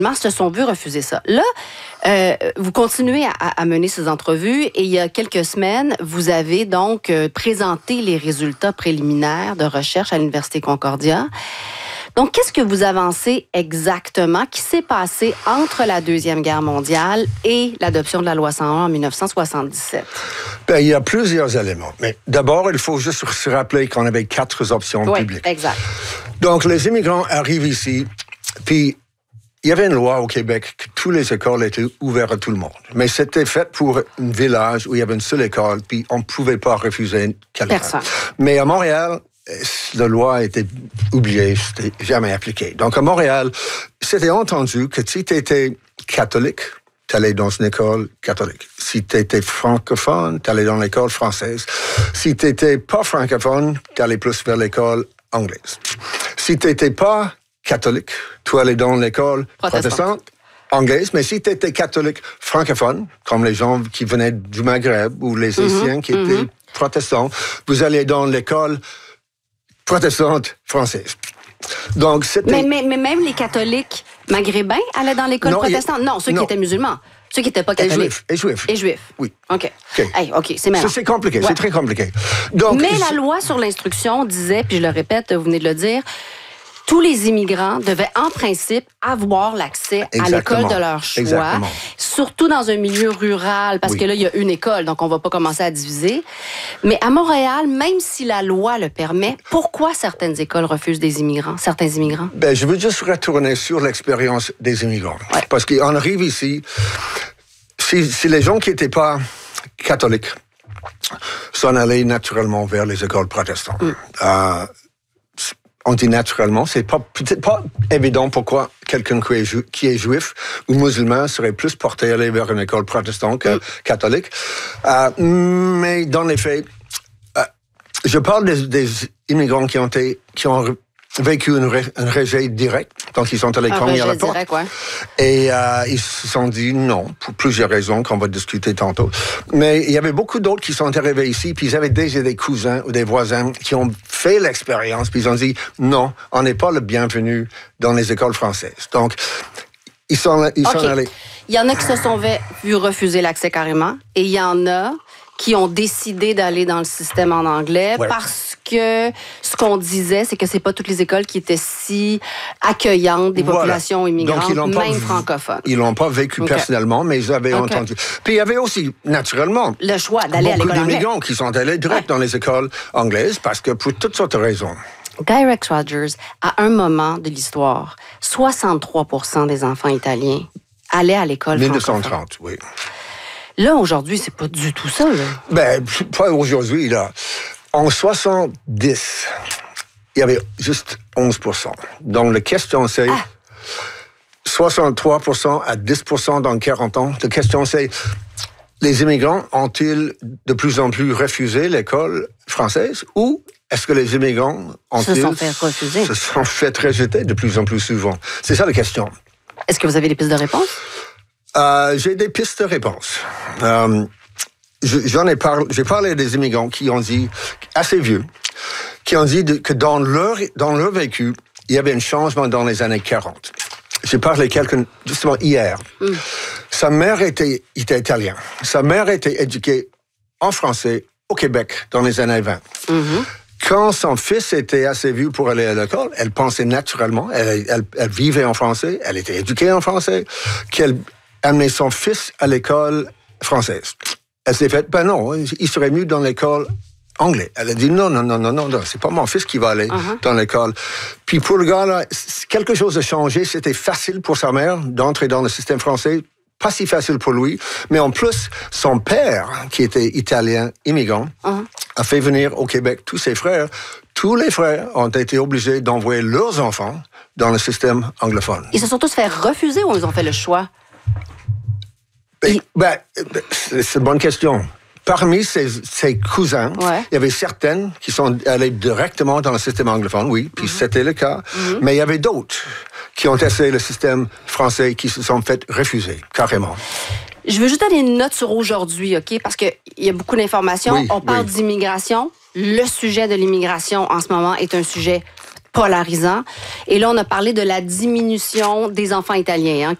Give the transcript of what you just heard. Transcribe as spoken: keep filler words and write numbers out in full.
se sont vus refuser ça. Là, euh, vous continuez à, à mener ces entrevues et il y a quelques semaines, vous avez donc euh, présenté les résultats préliminaires de recherche à l'Université Concordia. Donc, qu'est-ce que vous avancez exactement qui s'est passé entre la Deuxième Guerre mondiale et l'adoption de la loi cent un en dix-neuf cent soixante-dix-sept? Bien, il y a plusieurs éléments. Mais d'abord, il faut juste se rappeler qu'on avait quatre options oui, publiques. Exact. Donc, les immigrants arrivent ici, puis il y avait une loi au Québec que toutes les écoles étaient ouvertes à tout le monde. Mais c'était fait pour un village où il y avait une seule école, puis on ne pouvait pas refuser quelqu'un. Personne. Mais à Montréal, la loi a été oubliée, c'était jamais appliqué. Donc, à Montréal, c'était entendu que si tu étais catholique, tu allais dans une école catholique. Si tu étais francophone, tu allais dans l'école française. Si tu n'étais pas francophone, tu allais plus vers l'école anglaise. Si tu n'étais pas catholique, tu allais dans l'école protestante, anglaise. Mais si tu étais catholique francophone, comme les gens qui venaient du Maghreb ou les Haïtiens mm-hmm, qui étaient mm-hmm. protestants, vous allez dans l'école protestante française. Donc, c'était... Mais, mais, mais même les catholiques maghrébins allaient dans l'école non, protestante? Il... Non, ceux non. qui étaient musulmans. Ceux qui n'étaient pas catholiques. Et juifs. Et juifs. Oui. OK. OK, hey, okay c'est méchant. Ça, c'est compliqué, ouais. c'est très compliqué. Donc, mais la loi sur l'instruction disait, puis je le répète, vous venez de le dire, tous les immigrants devaient en principe avoir l'accès Exactement. à l'école de leur choix, Exactement. surtout dans un milieu rural, parce oui. que là, il y a une école, donc on ne va pas commencer à diviser. Mais à Montréal, même si la loi le permet, pourquoi certaines écoles refusent des immigrants, certains immigrants? Ben, je veux juste retourner sur l'expérience des immigrants. Ouais. Parce qu'on arrive ici, si, si les gens qui n'étaient pas catholiques s'en allaient naturellement vers les écoles protestantes. Mm. Euh, On dit naturellement, c'est pas, peut-être pas évident pourquoi quelqu'un qui est, ju- qui est juif ou musulman serait plus porté à aller vers une école protestante que mm. catholique. Euh, mais dans les faits, euh, je parle des, des immigrants qui ont, été, qui ont vécu un, ré, un rejet direct, donc ils sont allés cogner à la porte. Direct, ouais. Et euh, ils se sont dit non, pour plusieurs raisons qu'on va discuter tantôt. Mais il y avait beaucoup d'autres qui sont arrivés ici, puis ils avaient déjà des cousins ou des voisins qui ont fait l'expérience, puis ils ont dit non, on n'est pas le bienvenu dans les écoles françaises. Donc, ils sont, ils okay. sont allés. Il y en a qui se sont vus refuser l'accès carrément, et il y en a qui ont décidé d'aller dans le système en anglais ouais. parce que ce qu'on disait, c'est que c'est pas toutes les écoles qui étaient si accueillantes des voilà. populations immigrantes, même pas, francophones. Ils l'ont pas vécu okay. personnellement, mais ils avaient okay. entendu. Puis il y avait aussi, naturellement, le choix d'aller à l'école beaucoup d'immigrants qui sont allés direct ouais. dans les écoles anglaises parce que pour toutes sortes de raisons. Guy Rex Rogers, à un moment de l'histoire, soixante-trois pour cent des enfants italiens allaient à l'école dix-neuf cent trente, oui. Là, aujourd'hui, c'est pas du tout ça, là. Ben, pas aujourd'hui, là. En soixante-dix, il y avait juste onze pour cent. Donc, la question, c'est ah. soixante-trois pour cent à dix pour cent dans quarante ans. La question, c'est, les immigrants ont-ils de plus en plus refusé l'école française ou est-ce que les immigrants ont-ils se sont fait refuser? Se sont fait rejeter de plus en plus souvent? C'est ça la question. Est-ce que vous avez des pistes de réponse? Euh, j'ai des pistes de réponse. Euh, j'en ai parlé, j'ai parlé des immigrants qui ont dit, assez vieux, qui ont dit de, que dans leur, dans leur vécu, il y avait un changement dans les années quarante. J'ai parlé quelqu'un, justement, hier. Mm. Sa mère était, était italienne. Sa mère était éduquée en français au Québec dans les années vingt. Mm-hmm. Quand son fils était assez vieux pour aller à l'école, elle pensait naturellement, elle, elle, elle vivait en français, elle était éduquée en français, qu'elle amener son fils à l'école française. Elle s'est faite, ben non, il serait mieux dans l'école anglaise. Elle a dit, non, non, non, non, non, non, c'est pas mon fils qui va aller uh-huh. dans l'école. Puis pour le gars, là, quelque chose a changé. C'était facile pour sa mère d'entrer dans le système français. Pas si facile pour lui. Mais en plus, son père, qui était italien, immigrant, uh-huh. a fait venir au Québec tous ses frères. Tous les frères ont été obligés d'envoyer leurs enfants dans le système anglophone. Ils se sont tous fait refuser ou ils ont fait le choix? Ben, ben, c'est une bonne question. Parmi ses, ses cousins, ouais. il y avait certaines qui sont allées directement dans le système anglophone, oui, puis mm-hmm. c'était le cas. Mm-hmm. Mais il y avait d'autres qui ont essayé le système français qui se sont fait refuser, carrément. Je veux juste donner une note sur aujourd'hui, OK? Parce qu'il y a beaucoup d'informations. Oui, On parle oui. d'immigration. Le sujet de l'immigration en ce moment est un sujet polarisant. Et là, on a parlé de la diminution des enfants italiens, hein,